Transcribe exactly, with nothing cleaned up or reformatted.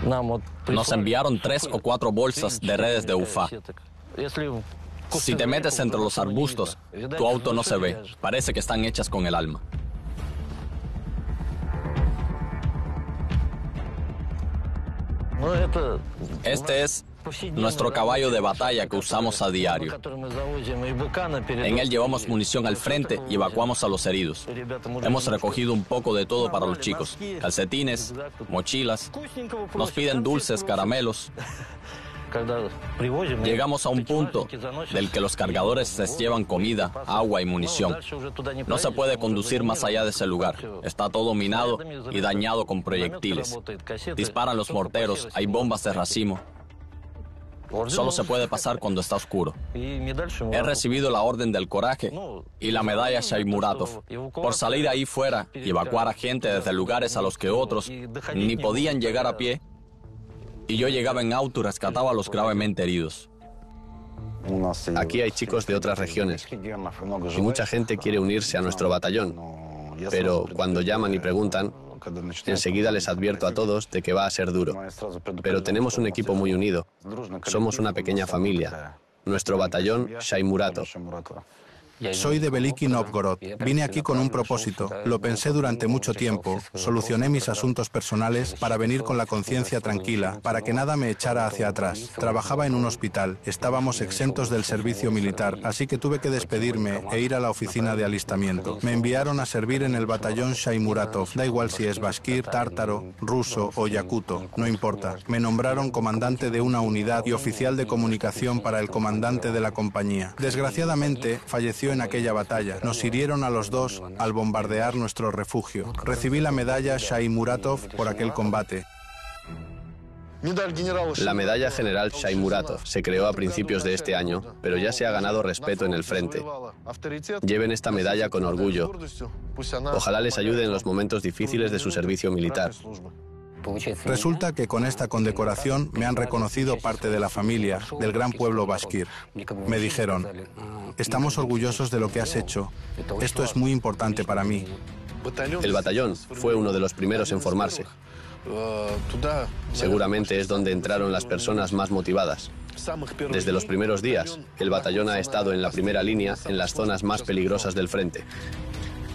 Nos enviaron tres o cuatro bolsas de redes de U F A. Si te metes entre los arbustos, tu auto no se ve. Parece que están hechas con el alma. Este es nuestro caballo de batalla que usamos a diario. En él llevamos munición al frente y evacuamos a los heridos. Hemos recogido un poco de todo para los chicos. Calcetines, mochilas. Nos piden dulces, caramelos. Llegamos a un punto del que los cargadores se llevan comida, agua y munición. No se puede conducir más allá de ese lugar. Está todo minado y dañado con proyectiles. Disparan los morteros, hay bombas de racimo. Solo se puede pasar cuando está oscuro. He recibido la Orden del Coraje y la medalla Shaimuratov por salir ahí fuera y evacuar a gente desde lugares a los que otros ni podían llegar a pie. Y yo llegaba en auto y rescataba a los gravemente heridos. Aquí hay chicos de otras regiones y mucha gente quiere unirse a nuestro batallón, pero cuando llaman y preguntan, enseguida les advierto a todos de que va a ser duro. Pero tenemos un equipo muy unido, somos una pequeña familia, nuestro batallón Shaimuratov. Soy de Veliki Novgorod. Vine aquí con un propósito. Lo pensé durante mucho tiempo. Solucioné mis asuntos personales para venir con la conciencia tranquila, para que nada me echara hacia atrás. Trabajaba en un hospital. Estábamos exentos del servicio militar, así que tuve que despedirme e ir a la oficina de alistamiento. Me enviaron a servir en el batallón Shaimuratov. Da igual si es bashkir, tártaro, ruso o yakuto. No importa. Me nombraron comandante de una unidad y oficial de comunicación para el comandante de la compañía. Desgraciadamente, falleció en aquella batalla. Nos hirieron a los dos al bombardear nuestro refugio. Recibí la medalla Shaimuratov por aquel combate. La medalla general Shaimuratov se creó a principios de este año, pero ya se ha ganado respeto en el frente. Lleven esta medalla con orgullo. Ojalá les ayude en los momentos difíciles de su servicio militar. Resulta que con esta condecoración me han reconocido parte de la familia del gran pueblo bashkir. Me dijeron, estamos orgullosos de lo que has hecho. Esto es muy importante para mí. El batallón fue uno de los primeros en formarse. Seguramente es donde entraron las personas más motivadas. Desde los primeros días, el batallón ha estado en la primera línea en las zonas más peligrosas del frente.